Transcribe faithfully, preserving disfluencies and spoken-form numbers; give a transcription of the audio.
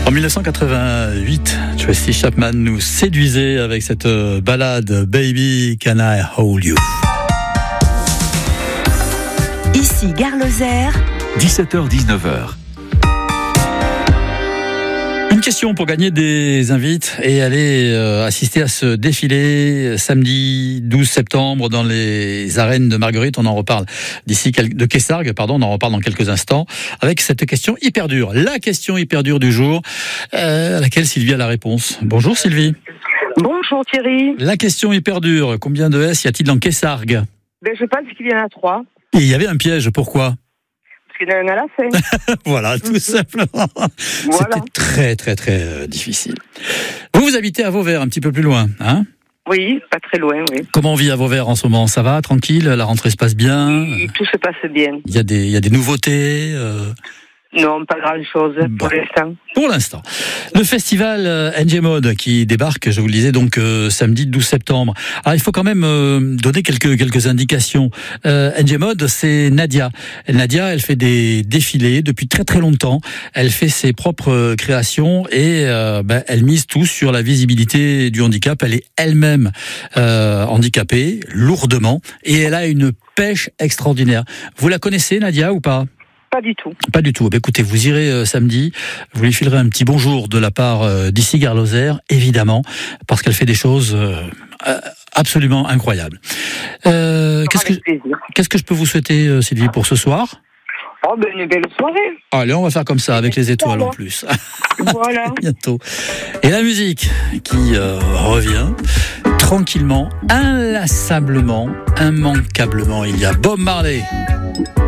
En dix-neuf cent quatre-vingt-huit, Tracy Chapman nous séduisait avec cette ballade Baby Can I Hold You. Ici Gare Lozère, dix-sept heures dix-neuf heures. Une question pour gagner des invites et aller euh, assister à ce défilé samedi douze septembre dans les arènes de Marguerite. On en reparle d'ici quel... de Kessargues, pardon, on en reparle dans quelques instants avec cette question hyper dure. La question hyper dure du jour, euh, à laquelle Sylvie a la réponse. Bonjour Sylvie. Bonjour Thierry. La question hyper dure, combien de S y a-t-il dans Kessargues? Ben, je pense qu'il y en a trois. Et il y avait un piège, pourquoi? Parce qu'il y en a la fin. Voilà, tout simplement. Voilà. C'était très, très, très euh, difficile. Vous, vous habitez à Vauvert, un petit peu plus loin, hein? Oui, pas très loin, oui. Comment on vit à Vauvert en ce moment? Ça va, tranquille? La rentrée se passe bien? Et tout se passe bien. Il y a des, il y a des nouveautés euh... Non, pas grand-chose bon. pour l'instant. Pour l'instant. Le festival euh, N J Mode qui débarque, je vous le disais, donc euh, samedi douze septembre. Alors il faut quand même euh, donner quelques quelques indications. Euh, N J Mode, c'est Nadia. Nadia, elle fait des défilés depuis très très longtemps. Elle fait ses propres créations et euh, ben, elle mise tout sur la visibilité du handicap. Elle est elle-même euh, handicapée, lourdement, et elle a une pêche extraordinaire. Vous la connaissez, Nadia, ou pas? Pas du tout. Pas du tout. Ben écoutez, vous irez euh, samedi, vous lui filerez un petit bonjour de la part euh, d'ici Gare Lozère, évidemment, parce qu'elle fait des choses euh, absolument incroyables. Euh, qu'est-ce que, qu'est-ce que je peux vous souhaiter, euh, Sylvie, pour ce soir? Oh, ben une belle soirée. Allez, on va faire comme ça, avec les étoiles en plus. Voilà. À bientôt. Et la musique qui euh, revient tranquillement, inlassablement, immanquablement. Il y a Bob Marley.